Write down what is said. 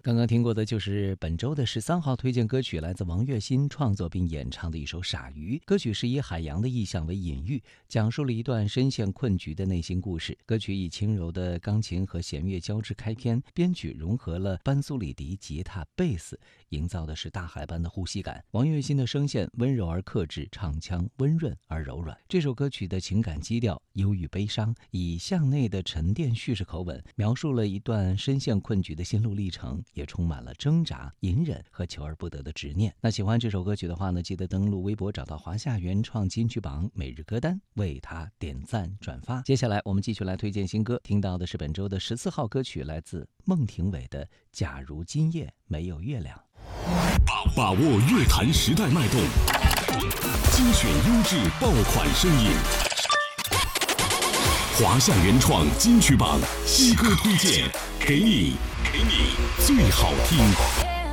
刚刚听过的就是本周的13号推荐歌曲，来自王栎鑫创作并演唱的一首《傻鱼》。歌曲是以海洋的意象为隐喻，讲述了一段深陷困局的内心故事。歌曲以轻柔的钢琴和弦乐交织开篇，编曲融合了班苏里迪、吉他、贝斯，营造的是大海般的呼吸感。王栎鑫的声线温柔而克制，唱腔温润而柔软。这首歌曲的情感基调忧郁悲伤，以向内的沉淀叙事口吻，描述了一段深陷困局的心路历程，也充满了挣扎、隐忍和求而不得的执念。那喜欢这首歌曲的话呢，记得登录微博找到华夏原创金曲榜每日歌单，为它点赞转发。接下来我们继续来推荐新歌，听到的是本周的14号歌曲，来自孟庭苇的《假如今夜没有月亮》。 把握乐坛时代脉动，精选优质爆款声音。华夏原创金曲榜新歌推荐，给你最好听。